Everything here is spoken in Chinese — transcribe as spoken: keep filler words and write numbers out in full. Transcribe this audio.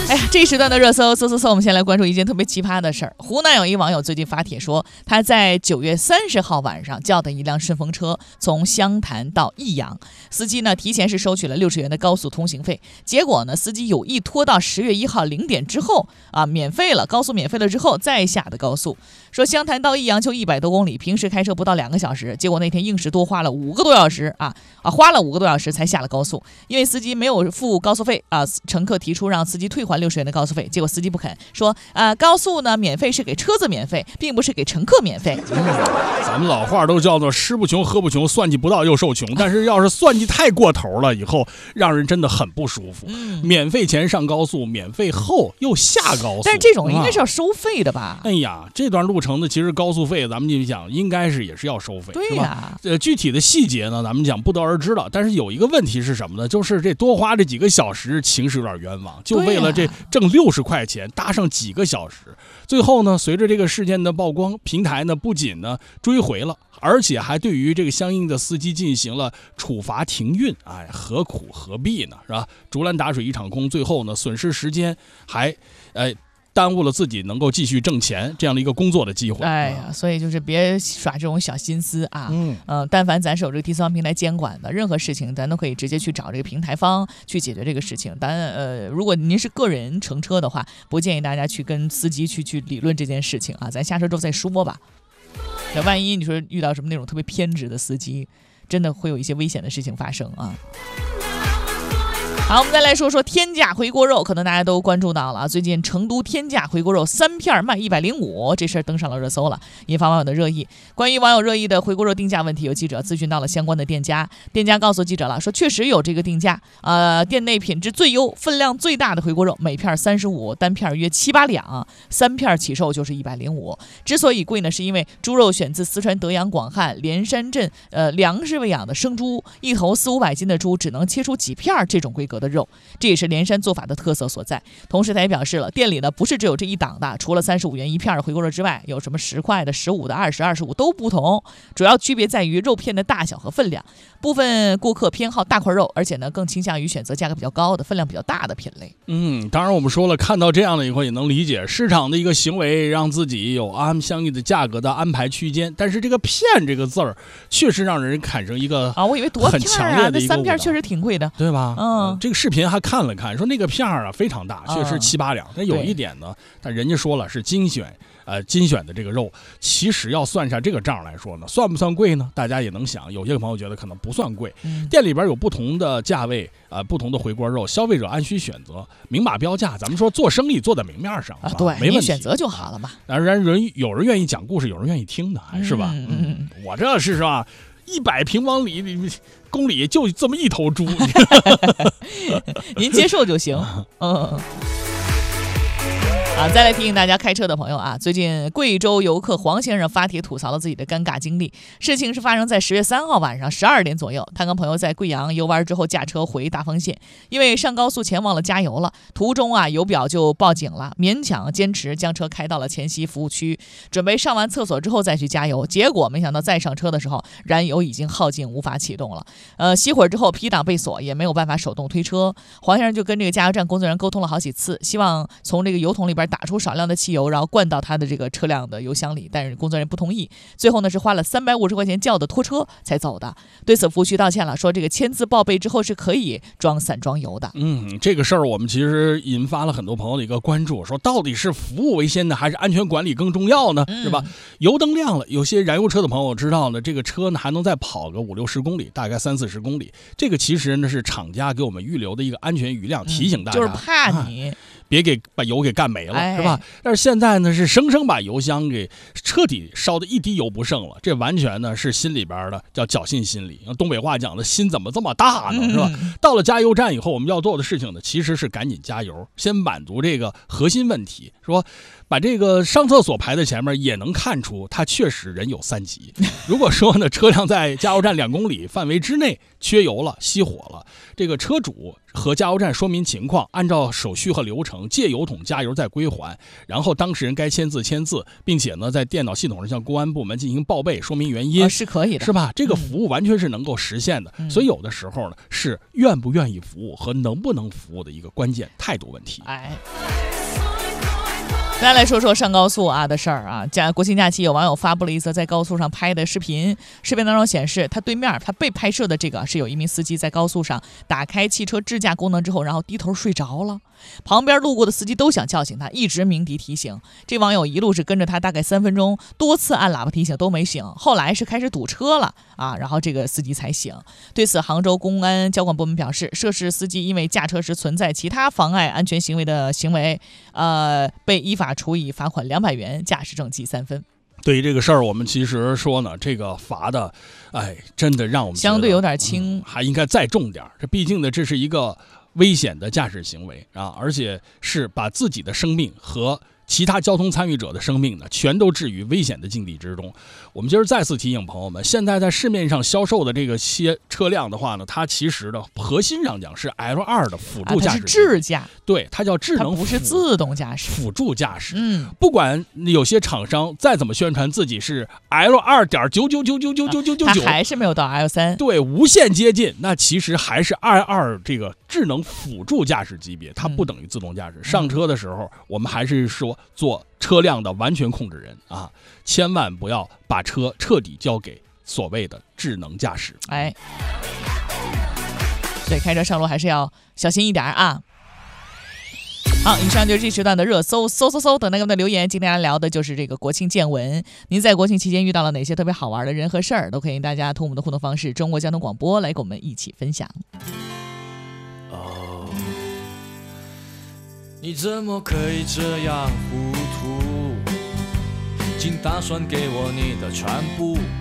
哎呀，这一时段的热搜，搜搜搜，我们先来关注一件特别奇葩的事儿。湖南有一网友最近发帖说，他在九月三十号晚上叫的一辆顺风车从湘潭到益阳，司机呢提前是收取了六十元的高速通行费，结果呢司机有意拖到十月一号零点之后啊，免费了，高速免费了之后再下的高速。说湘潭到益阳就一百多公里，平时开车不到两个小时，结果那天硬是多花了五个多小时啊啊，花了五个多小时才下了高速，因为司机没有付高速费啊，乘客提出让司机退还六十元的高速费，结果司机不肯，说啊、呃，高速呢免费是给车子免费，并不是给乘客免费。 嗯、咱们老话都叫做吃不穷喝不穷，算计不到又受穷。但是要是算计太过头了，以后让人真的很不舒服。嗯、免费前上高速，免费后又下高速， 但是这种应该是要收费的吧？ 哎呀，这段路程呢，其实高速费咱们就讲应该是也是要收费， 对呀。 呃，具体的细节呢，咱们讲不得而知了。但是有一个问题是什么呢？就是这多花这几个小时，情是有点冤枉，就为了这挣六十块钱搭上几个小时。最后呢，随着这个事件的曝光，平台呢不仅呢追回了，而且还对于这个相应的司机进行了处罚停运。哎，何苦何必呢？是吧？竹篮打水一场空，最后呢损失时间，还哎。耽误了自己能够继续挣钱这样的一个工作的机会。 哎呀，所以就是别耍这种小心思啊。嗯，呃，但凡咱是有这个第三方平台监管的，任何事情咱都可以直接去找这个平台方去解决这个事情。但呃，如果您是个人乘车的话，不建议大家去跟司机去去理论这件事情啊。咱下车之后再说吧。那万一你说遇到什么那种特别偏执的司机，真的会有一些危险的事情发生啊。好，我们再来说说天价回锅肉，可能大家都关注到了啊。最近成都天价回锅肉三片卖一百零五，这事儿登上了热搜了，引发网友的热议。关于网友热议的回锅肉定价问题，有记者咨询到了相关的店家，店家告诉记者了，说确实有这个定价，呃，店内品质最优、分量最大的回锅肉，每片三十五，单片约七八两，三片起售就是一百零五。之所以贵呢，是因为猪肉选自四川德阳广汉连山镇呃粮食喂养的生猪，一头四五百斤的猪只能切出几片这种规格的肉，这也是连山做法的特色所在。同时他也表示了，店里呢不是只有这一档的，除了三十五元一片的回锅肉之外，有什么十块的、十五的、二十、二十五都不同，主要区别在于肉片的大小和分量。部分顾客偏好大块肉，而且呢更倾向于选择价格比较高的、分量比较大的品类。 嗯，当然我们说了，看到这样的以后也能理解市场的一个行为，让自己有按相应的价格的安排区间。但是这个片这个字儿，确实让人产生一个啊，我以为多很强烈的一个、 啊、那三片确实挺贵的， 对吧？ 嗯， 这个视频还看了看，说那个片儿啊非常大，确实七八两。但、嗯、有一点呢，但人家说了是精选，呃，精选的这个肉，其实要算下这个账来说呢，算不算贵呢？大家也能想，有些朋友觉得可能不算贵。嗯、店里边有不同的价位，呃，不同的回锅肉，消费者按需选择，明码标价。咱们说做生意做在明面上啊，对， 没问题， 选择就好了嘛。 当然人有人愿意讲故事，有人愿意听的，是吧？嗯嗯嗯，我这是是吧？一百平方里公里就这么一头猪， 您接受就行。嗯。啊，再来提醒大家开车的朋友啊，最近贵州游客黄先生发帖吐槽了自己的尴尬经历。事情是发生在十月三号晚上十二点左右，他跟朋友在贵阳游玩之后驾车回大丰县，因为上高速前忘了加油了，途中啊油表就报警了，勉强坚持将车开到了黔西服务区，准备上完厕所之后再去加油，结果没想到再上车的时候，燃油已经耗尽，无法启动了。呃，熄火之后 P 档被锁，也没有办法手动推车。黄先生就跟这个加油站工作人员沟通了好几次，希望从这个油桶里边打出少量的汽油，然后灌到他的这个车辆的油箱里，但是工作人员不同意。最后呢，是花了三百五十块钱叫的拖车才走的。对此服务区道歉了，说这个签字报备之后是可以装散装油的。 嗯，这个事儿我们其实引发了很多朋友的一个关注，说到底是服务为先呢，还是安全管理更重要呢？嗯、是吧？油灯亮了，有些燃油车的朋友知道呢，这个车呢还能再跑个五六十公里，大概三四十公里。这个其实呢是厂家给我们预留的一个安全余量，提醒大家， 嗯、就是怕你。啊别给把油给干没了， 哎、 是吧？但是现在呢，是生生把油箱给彻底烧的一滴油不剩了，这完全呢是心里边的叫侥幸心理。东北话讲的心怎么这么大呢？是吧？嗯、到了加油站以后，我们要做的事情呢，其实是赶紧加油，先满足这个核心问题，说把这个上厕所排在前面，也能看出它确实人有三急。如果说呢，车辆在加油站两公里范围之内缺油了、熄火了，这个车主和加油站说明情况，按照手续和流程借油桶加油再归还，然后当事人该签字签字，并且呢在电脑系统上向公安部门进行报备，说明原因、 哦、是可以的， 是吧？这个服务完全是能够实现的、嗯、所以有的时候呢是愿不愿意服务和能不能服务的一个关键态度问题。 哎，大家来说说上高速啊的事儿啊。假国庆假期，有网友发布了一则在高速上拍的视频，视频当中显示，他对面他被拍摄的这个是有一名司机在高速上打开汽车支架功能之后，然后低头睡着了。旁边路过的司机都想叫醒他，一直鸣笛提醒。这网友一路是跟着他大概三分钟，多次按喇叭提醒都没醒，后来是开始堵车了啊，然后这个司机才醒。对此，杭州公安交管部门表示，涉事司机因为驾车时存在其他妨碍安全行为的行为，呃，被依法处以罚款两百元，驾驶证记三分。 对于这个事儿，我们其实说呢，这个罚的，哎，真的让我们相对有点轻、 嗯，还应该再重点。这毕竟呢，这是一个危险的驾驶行为啊，而且是把自己的生命和其他交通参与者的生命呢，全都置于危险的境地之中。我们今儿再次提醒朋友们，现在在市面上销售的这个些车辆的话呢，它其实的核心上讲是 L 二 的辅助驾驶、啊， 它是智驾， 对，它叫智能， 它不是自动驾驶， 辅助驾驶。 嗯， 不管有些厂商再怎么宣传自己是 L 二点九九九九九九九九九， 它还是没有到 L 三， 对，无限接近，那其实还是 L 二 这个智能辅助驾驶级别，它不等于自动驾驶。嗯、上车的时候，我们还是说做车辆的完全控制人啊，千万不要把车彻底交给所谓的智能驾驶。 哎，所以开车上路还是要小心一点啊。好，以上就是这时段的热搜，搜搜搜，等待各位的留言。今天大家聊的就是这个国庆见闻，您在国庆期间遇到了哪些特别好玩的人和事儿，都可以大家通过我们的互动方式中国交通广播来跟我们一起分享。 哦，你怎么可以这样糊涂？请打算给我你的全部。